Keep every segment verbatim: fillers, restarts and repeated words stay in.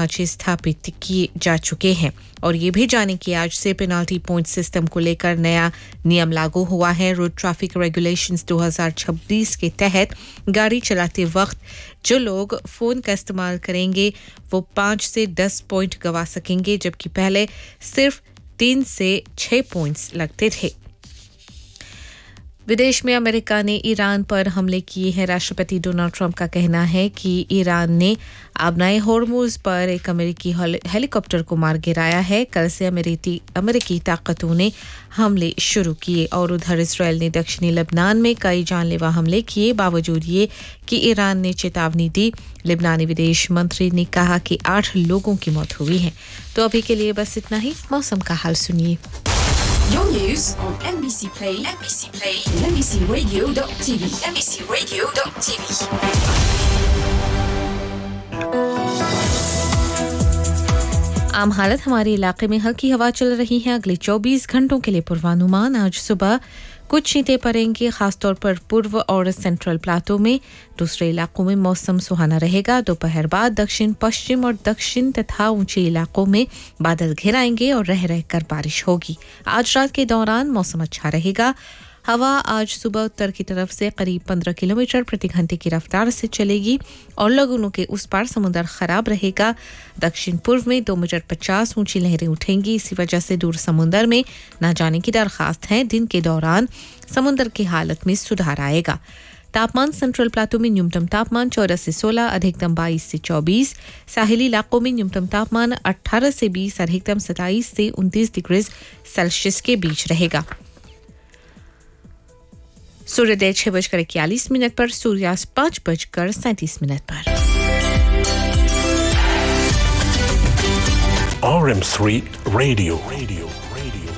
ढांचे स्थापित किए जा चुके हैं और ये भी जाने कि आज से पेनल्टी पॉइंट सिस्टम को लेकर नया नियम लागू हुआ है। रोड ट्रैफिक रेगुलेशंस दो हज़ार छब्बीस के तहत गाड़ी चलाते वक्त जो लोग फोन का इस्तेमाल करेंगे वो पाँच से दस पॉइंट गवा सकेंगे, जबकि पहले सिर्फ तीन से छह पॉइंट्स लगते थे। विदेश में अमेरिका ने ईरान पर हमले किए हैं। राष्ट्रपति डोनाल्ड ट्रंप का कहना है कि ईरान ने आबनाए होर्मुज पर एक अमेरिकी हेलीकॉप्टर को मार गिराया है। कल से अमेरिकी अमेरिकी ताकतों ने हमले शुरू किए और उधर इजराइल ने दक्षिणी लेबनान में कई जानलेवा हमले किए। बावजूद ये कि ईरान ने चेतावनी दी, लेबनानी विदेश मंत्री ने कहा कि आठ लोगों की मौत हुई है। तो अभी के लिए बस इतना ही। मौसम का हाल सुनिए। Your news on M B C Play, M B C Play, M B C Radio dot T V, M B C Radio dot T V. आम हालत हमारे इलाके में हल्की हवा चल रही है। अगले चौबीस घंटों के लिए पूर्वानुमान। आज सुबह कुछ छींटे पड़ेंगे, खासतौर पर पूर्व और सेंट्रल प्लाटो में। दूसरे इलाकों में मौसम सुहाना रहेगा। दोपहर बाद दक्षिण पश्चिम और दक्षिण तथा ऊंचे इलाकों में बादल घिर आएंगे और रह रहकर बारिश होगी। आज रात के दौरान मौसम अच्छा रहेगा। हवा आज सुबह उत्तर की तरफ से करीब पंद्रह किलोमीटर प्रति घंटे की रफ्तार से चलेगी और लगुनों के उस पार समुद्र खराब रहेगा। दक्षिण पूर्व में दो मीटर पचास ऊंची लहरें उठेंगी। इसी वजह से दूर समुद्र में न जाने की दरखास्त है। दिन के दौरान समुद्र की हालत में सुधार आएगा। तापमान सेंट्रल प्लाटो में न्यूनतम तापमान चौदह से सोलह, अधिकतम बाईस से चौबीस। साहिली इलाकों में न्यूनतम तापमान अठारह से बीस, अधिकतम सत्ताईस से उनतीस डिग्री सेल्सियस के बीच रहेगा। सूर्योदय छह बजकर इक्यालीस मिनट पर, सूर्यास्त पाँच बजकर सैंतीस मिनट पर। R M three Radio. Radio. Radio.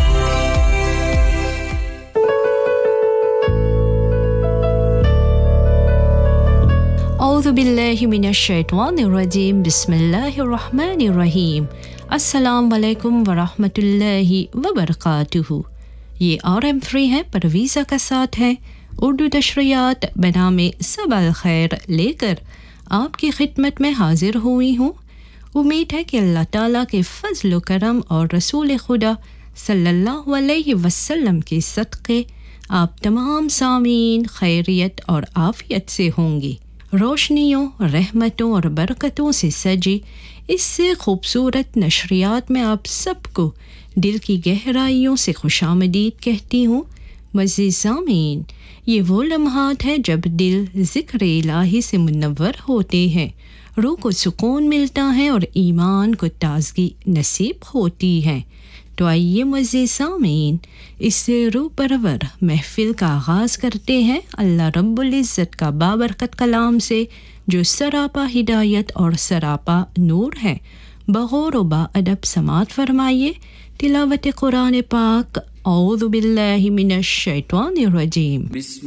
أعوذ بالله من الشيطان الرجيم بسم الله الرحمن الرحيم अस्सलाम वालेकुम व रहमतुल्लाहि व बरकातुहू। ये आर एम थ्री है, परवीज़ा का साथ है। उर्दू नशरियात बनामे सबल खैर लेकर आपकी खिदमत में हाजिर हुई हूँ। उम्मीद है कि अल्लाह ताला के फजल व करम और रसूल खुदा सल्लल्लाहु अलैहि वसल्लम के सदक़े आप तमाम सामीन खैरियत और आफियत से होंगे। रोशनियों, रहमतों और बरकतों से सजी इससे खूबसूरत नशरियात में आप सबको दिल की गहराइयों से खुशामदीद कहती हूँ। मज़ीद सामीन, ये वो लम्हात है जब दिल ज़िक्र इलाही से मुनव्वर होते हैं, रूह को सुकून मिलता है और ईमान को ताज़गी नसीब होती है। तो आइए मज़ीद सामीन, इससे रूह परवर महफ़िल का आगाज़ करते हैं अल्लाह रब्बुल इज़्ज़त का बाबरकत कलाम से, जो सरापा हिदायत और सरापा नूर है। बगौर व बाअदब समात फरमाइए तिलावत कुरान पाक। औज़ु बिल्लाहि मिनश शैतानिर रजीम।